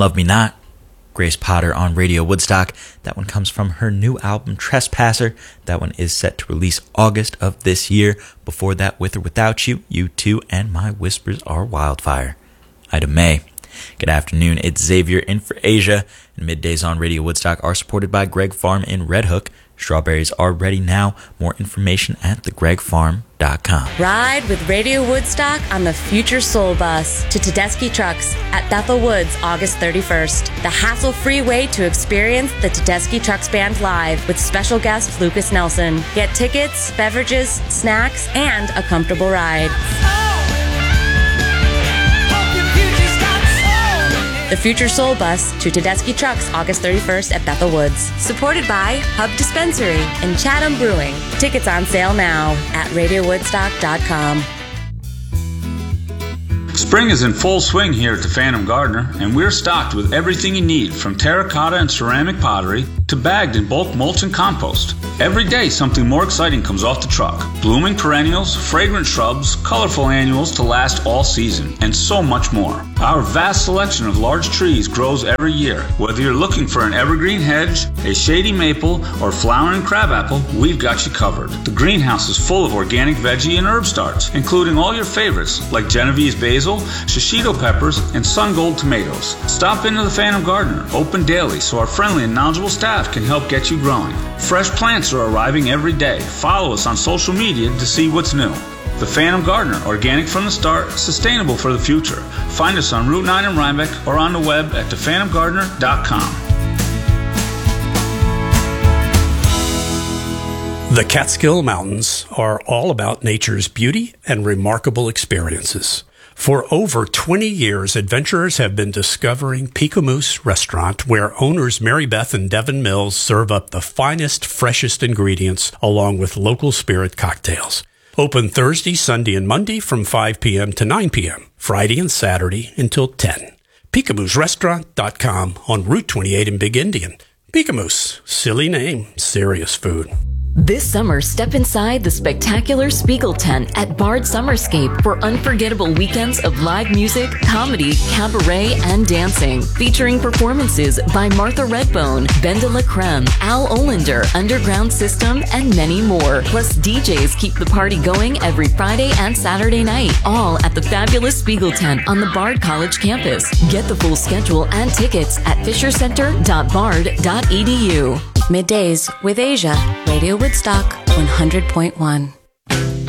Love Me Not. Grace Potter on Radio Woodstock. That one comes from her new album, Trespasser. That one is set to release August of this year. Before that, With or Without You, U2, and My Whispers Are Wildfire. Ida May. Good afternoon, it's Xavier in for Asia. And middays on Radio Woodstock are supported by Greg Farm in Red Hook. Strawberries are ready now. More information at thegregfarm.com. Ride with Radio Woodstock on the Future Soul Bus to Tedeschi Trucks at Bethel Woods, August 31st. The hassle-free way to experience the Tedeschi Trucks Band live with special guest Lucas Nelson. Get tickets, beverages, snacks, and a comfortable ride. The Future Soul Bus to Tedeschi Trucks, August 31st at Bethel Woods. Supported by Hub Dispensary and Chatham Brewing. Tickets on sale now at RadioWoodstock.com. Spring is in full swing here at the Phantom Gardener, and we're stocked with everything you need, from terracotta and ceramic pottery to bagged and bulk mulch and compost. Every day something more exciting comes off the truck. Blooming perennials, fragrant shrubs, colorful annuals to last all season, and so much more. Our vast selection of large trees grows every year. Whether you're looking for an evergreen hedge, a shady maple, or flowering crabapple, we've got you covered. The greenhouse is full of organic veggie and herb starts, including all your favorites like Genovese basil, shishito peppers, and sun gold tomatoes. Stop into the Phantom Gardener, open daily, so our friendly and knowledgeable staff can help get you growing. Fresh plants are arriving every day. Follow us on social media to see what's new. The Phantom Gardener, organic from the start, sustainable for the future. Find us on Route 9 in Rhinebeck or on the web at thephantomgardener.com. The Catskill Mountains are all about nature's beauty and remarkable experiences. For over 20 years, adventurers have been discovering Picamous Restaurant, where owners Mary Beth and Devin Mills serve up the finest, freshest ingredients along with local spirit cocktails. Open Thursday, Sunday, and Monday from 5 p.m. to 9 p.m., Friday and Saturday until 10. PicamousRestaurant.com on Route 28 in Big Indian. Picamous, silly name, serious food. This summer, step inside the spectacular Spiegel Tent at Bard Summerscape for unforgettable weekends of live music, comedy, cabaret, and dancing. Featuring performances by Martha Redbone, Benda La Creme, Al Olander, Underground System, and many more. Plus, DJs keep the party going every Friday and Saturday night, all at the fabulous Spiegel Tent on the Bard College campus. Get the full schedule and tickets at fishercenter.bard.edu. Middays with Asia, Radio Woodstock 100.1.